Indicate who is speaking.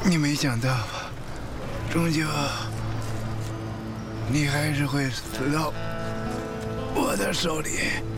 Speaker 1: 你没想到吧？终究，你还是会死到我的手里。